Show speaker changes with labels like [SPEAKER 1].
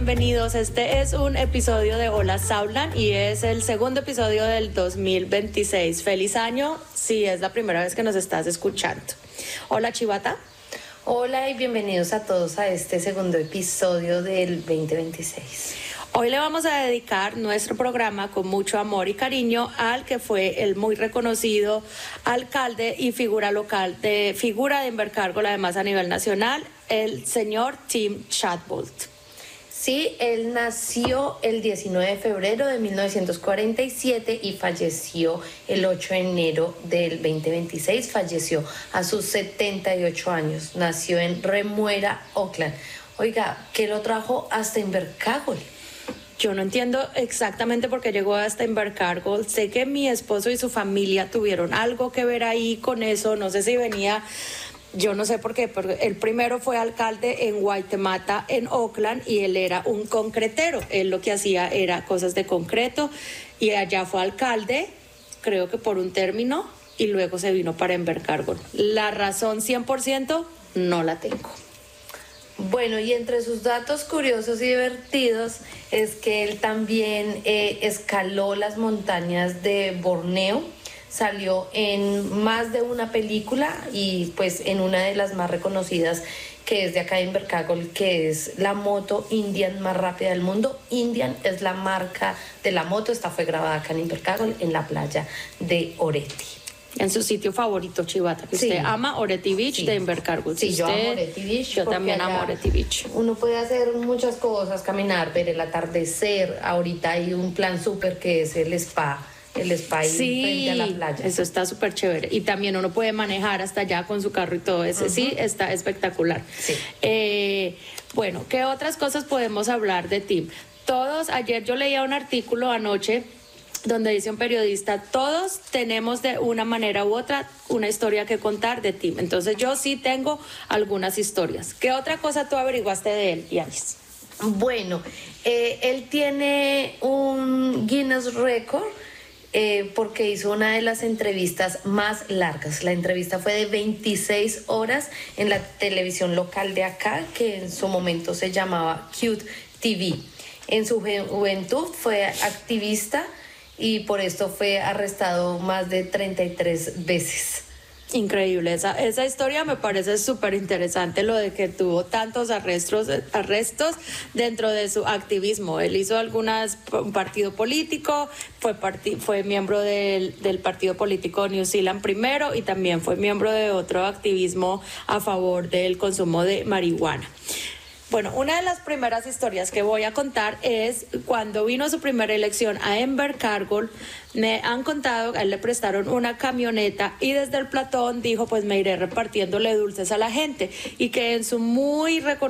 [SPEAKER 1] Bienvenidos, este es un episodio de Hola Saulan y es el segundo episodio del 2026. Feliz año si es la primera vez que nos estás escuchando. Hola Chivata.
[SPEAKER 2] Hola y bienvenidos a todos a este segundo episodio del 2026.
[SPEAKER 1] Hoy le vamos a dedicar nuestro programa con mucho amor y cariño al que fue el muy reconocido alcalde y figura de Invercargill, además a nivel nacional, el señor Tim Shadbolt.
[SPEAKER 2] Sí, él nació el 19 de febrero de 1947 y falleció el 8 de enero del 2026. Falleció a sus 78 años. Nació en Remuera, Oakland. Oiga, ¿qué lo trajo hasta Invercargill?
[SPEAKER 1] Yo no entiendo exactamente por qué llegó hasta Invercargill. Sé que mi esposo y su familia tuvieron algo que ver ahí con eso. No sé si venía... Yo no sé por qué, pero él primero fue alcalde en Waitemata, en Oakland, y él era un concretero. Él lo que hacía era cosas de concreto y allá fue alcalde, creo que por un término, y luego se vino para Invercargill. La razón 100% no la tengo.
[SPEAKER 2] Bueno, y entre sus datos curiosos y divertidos es que él también escaló las montañas de Borneo. Salió en más de una película y pues en una de las más reconocidas que es de acá de Invercargill, que es la moto Indian más rápida del mundo. Indian es la marca de la moto. Esta fue grabada acá en Invercargill, en la playa de Oreti.
[SPEAKER 1] En su sitio favorito, Chivata, que usted ama, Oreti Beach de Invercargill.
[SPEAKER 2] Sí, yo amo Oreti Beach.
[SPEAKER 1] Yo también amo Oreti Beach.
[SPEAKER 2] Uno puede hacer muchas cosas, caminar, ver el atardecer. Ahorita hay un plan súper que es el spa. El spa
[SPEAKER 1] sí,
[SPEAKER 2] frente a la playa.
[SPEAKER 1] Eso está súper chévere. Y también uno puede manejar hasta allá con su carro y todo eso. Sí, está espectacular.
[SPEAKER 2] Sí.
[SPEAKER 1] Bueno, ¿qué otras cosas podemos hablar de Tim? Ayer yo leía un artículo anoche donde dice un periodista, todos tenemos de una manera u otra una historia que contar de Tim. Entonces yo sí tengo algunas historias. ¿Qué otra cosa tú averiguaste de él, Yanis?
[SPEAKER 2] Bueno, él tiene un Guinness Record. Porque hizo una de las entrevistas más largas. La entrevista fue de 26 horas en la televisión local de acá, que en su momento se llamaba Cute TV. En su juventud fue activista y por esto fue arrestado más de 33 veces.
[SPEAKER 1] Increíble, esa historia me parece súper interesante, lo de que tuvo tantos arrestos dentro de su activismo. Él hizo un partido político, fue miembro del partido político New Zealand primero y también fue miembro de otro activismo a favor del consumo de marihuana. Bueno, una de las primeras historias que voy a contar es cuando vino su primera elección a Invercargill. Me han contado que a él le prestaron una camioneta y desde el platón dijo, pues me iré repartiéndole dulces a la gente, y que en su muy reconocido